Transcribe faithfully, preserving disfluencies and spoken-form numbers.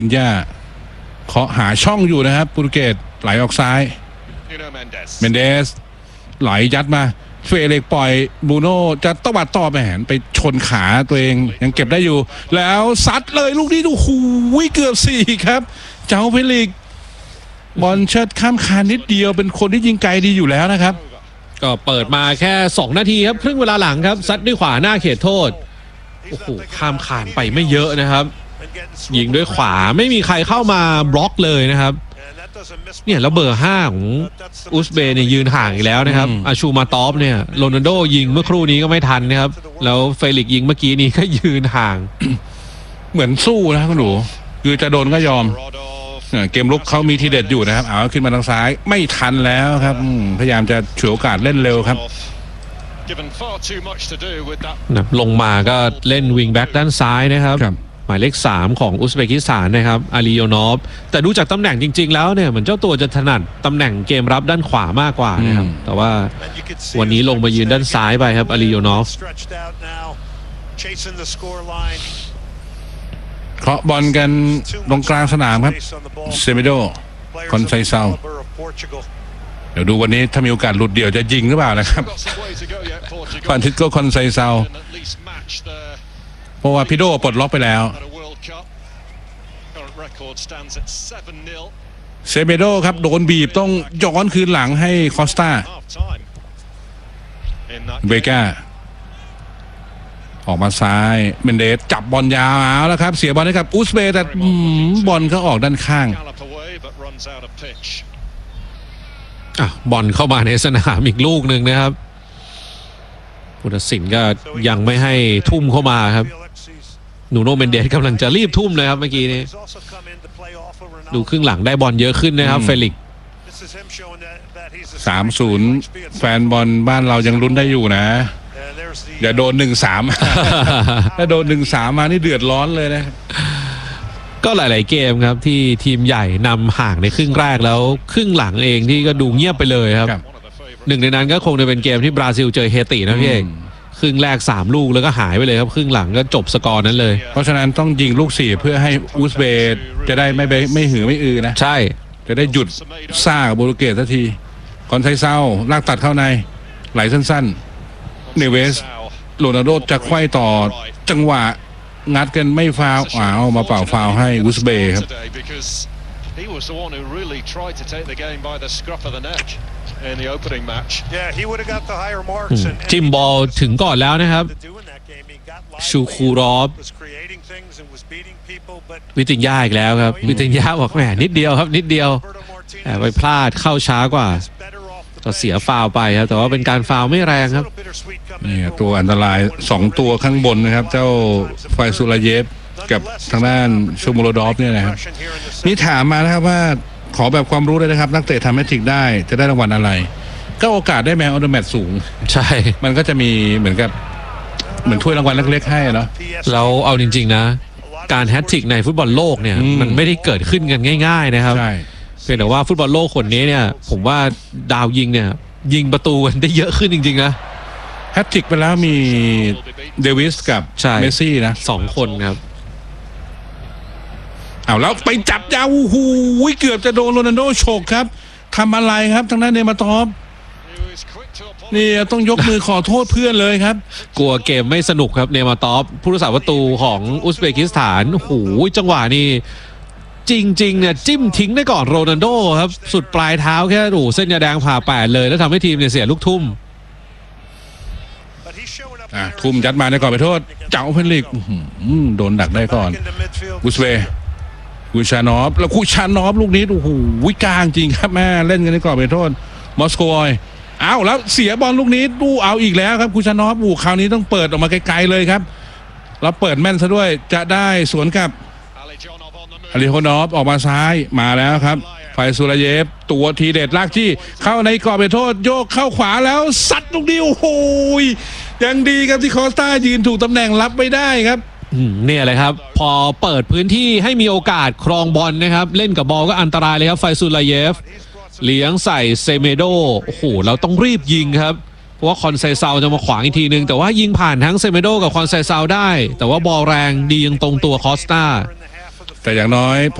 ย่าเคาะหาช่องอยู่นะครับโปรตุเกสไหลออกซ้ายเมนเดสไหลยัดมาเฟเล็กปล่อยบูโน่จะตวัดต่อไปแหนไปชนขาตัวเองยังเก็บได้อยู่แล้วซัดเลยลูกนี้ดูหูยเกือบสี่ครับเจ้าเฟลิกบอลเชิดข้ามคานนิดเดียวเป็นคนที่ยิงไกลดีอยู่แล้วนะครับก็เปิดมาแค่สองนาทีครับครึ่งเวลาหลังครับซัดด้วยขวาหน้าเขตโทษโอ้โหข้ามคานไปไม่เยอะนะครับยิงด้วยขวาไม่มีใครเข้ามาบล็อกเลยนะครับเนี่ยแล้วเบอร์ห้าของอุซเบย์เนี่ยยืนห่างอีกแล้วนะครับอาชูมาตอฟเนี่ยโรนัลโดยิงเมื่อครู่นี้ก็ไม่ทันนะครับแล้วเฟลิกยิงเมื่อกี้นี้ก็ยืนห่างเหมือนสู้นะคุณหนูคือจะโดนก็ยอมเกมลุกเขามีทีเด็ดอยู่นะครับเอาขึ้นมาทางซ้ายไม่ทันแล้วครับพยายามจะฉวยโอกาสเล่นเร็วครับลงมาก็เล่นวิงแบ็กด้านซ้ายนะครับหมายเลขสามของอุซเบกิสถานนะครับอาลีโยนอฟแต่ดูจากตำแหน่งจริงๆแล้วเนี่ยเหมือนเจ้าตัวจะถนัดตำแหน่งเกมรับด้านขวามากกว่านะครับแต่ว่าวันนี้ลงมายืนด้านซ้ายไปครับอาลีโยนอฟเคาะบอลกันตรงกลางสนามครับเซเมโดคอนไซเซาเดี๋ยวดูวันนี้ถ้ามีโอกาสหลุดเดี่ยวจะยิงหรือเปล่านะครับฟรานซิสโกคอนไซเซาเพราะว่าพิโดปลดล็อกไปแล้วเซเมโดครับโดนบีบต้องย้อนคืนหลังให้คอสตาเบก้าออกมาซ้ายเมนเดสจับบอลยาวแล้วครับเสียบอลให้กับอุซเบย์แต่บอลเขาออกด้านข้างอ่ะบอลเข้ามาในสนามอีกลูกหนึ่งนะครับผู้ตัดสินก็ยังไม่ให้ทุ่มเข้ามาครับนูโนเมนเดสกำลังจะรีบทุ่มเลยครับเมื่อกี้นี้ดูครึ่งหลังได้บอลเยอะขึ้นนะครับเฟลิกสามศูนย์ แฟนบอลบ้านเรายังลุ้นได้อยู่นะอย่าโดน หนึ่งสาม ถ้าโดน หนึ่งสาม มานี่เดือดร้อนเลยนะก็หลายๆเกมครับที่ทีมใหญ่นำห่างในครึ่งแรกแล้วครึ่งหลังเองที่ก็ดูเงียบไปเลยครับหนึ่งในนั้นก็คงจะเป็นเกมที่บราซิลเจอเฮตินะพี่เอกครึ่งแรกสามลูกแล้วก็หายไปเลยครับครึ่งหลังก็จบสกอร์นั้นเลยเพราะฉะนั้นต้องยิงลูกสี่เพื่อให้อุซเบย์จะได้ไม่ไม่หือไม่อือนะใช่จะได้หยุดซ่ากับโปรตุเกสสักทีคอนไซเซาลากตัดเข้าในไหลสั้นๆเนเวสโรนัลโดจะไขว้ต่อจังหวะงัดกันไม่ฟาวอ้าวมาเป่าฟาวให้อุซเบย์ครับจิมบอลถึงก่อนแล้วนะครับชูคูรอฟวิติญญาอีกแล้วครับวิติญญาบอกแหมนิดเดียวครับนิดเดียวแต่ไปพลาดเข้าช้ากว่าก็เสียฟาวไปครับแต่ว่าเป็นการฟาวไม่แรงครับนี่ตัวอันตรายสองตัวข้างบนนะครับเจ้าไฟซูลาเยฟกับทางด้านชูมูโรดอฟเนี่ยนะครับนี่ถามมานะครับว่าขอแบบความรู้เลยนะครับนักเตะทำแมทริกได้จะได้รางวัลอะไรก็โอกาสได้แมนออฟเดอะแมตช์สูงใช่มันก็จะมีเหมือนกับเหมือนถ้วยรางวัลเล็กๆให้เนาะเราเอาจริงๆนะการแฮตทริกในฟุตบอลโลกเนี่ยมันไม่ได้เกิดขึ้นกันง่ายๆนะครับเพียงแต่ว่าฟุตบอลโลกคนนี้เนี่ยผมว่าดาวยิงเนี่ยยิงประตูกันได้เยอะขึ้นจริงๆนะแฮตทริกไปแล้วมีเดวิสกับเมสซี่นะสองคนครับเอาแล้วไปจับยาวหูเกือบจะโดนโรนัลโดโฉกครับทำอะไรครับทางด้านเนมาตอฟนี่ต้องยกมือขอโทษเพื่อนเลยครับกลัวเกมไม่สนุกครับเนมาตอฟผู้รักษาประตูของอุซเบกิสถานโอ้โหจังหวะนี้จริงๆเนี่ยจิ้มทิ้งได้ก่อนโรนัลโดครับสุดปลายเท้าแค่ดูเส้นยาแดงผ่าแปดเลยแล้วทำให้ทีมเนี่ยเสียลูกทุ่มอ่ะทุ่มยัดมาในก่อนไปโทษเจ้าเพนลิกโดนดักได้ก่อนอุซเบย์คูชานอฟแล้วคูชานอฟลูกนี้โอ้โหวิกลางจริงครับแม่เล่นกันในกรอบไปโทษมอสโกยเอาแล้วเสียบอลลูกนี้ดูเอาอีกแล้วครับคูชานอฟอู่คราวนี้ต้องเปิดออกมาไกลๆเลยครับแล้วเปิดแม่นซะด้วยจะได้สวนกับอาลีโฮนอฟออกมาซ้ายมาแล้วครับไฟซูลาเยฟตัวทีเด็ดลากจี้เข้าในกรอบไปโทษโยกเข้าขวาแล้วซัดลูกนี้โอ้โหยังดีครับที่คอสตายืนถูกตำแหน่งรับไม่ได้ครับเนี่ยเลยครับพอเปิดพื้นที่ให้มีโอกาสครองบอลนะครับเล่นกับบอลก็อันตรายเลยครับไฟซูลาเยฟเลี้ยงใส่เซเมโดโอ้โหเราต้องรีบยิงครับเพราะว่าคอนไซเซาจะมาขวางอีกทีนึงแต่ว่ายิงผ่านทั้งเซเมโดกับคอนไซเซาได้แต่ว่าบอลแรงดียังตรงตัวคอสตาแต่อย่างน้อย